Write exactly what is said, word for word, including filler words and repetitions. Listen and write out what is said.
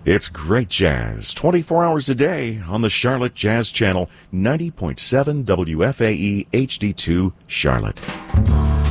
It's great jazz, twenty-four hours a day on the Charlotte Jazz Channel, ninety point seven W F A E H D two Charlotte.